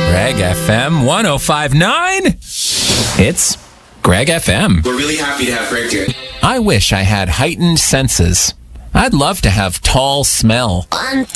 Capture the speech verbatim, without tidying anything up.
Greg F M one oh five point nine. It's Greg F M. We're really happy to have Greg here. I wish I had heightened senses. I'd love to have tall smell. One,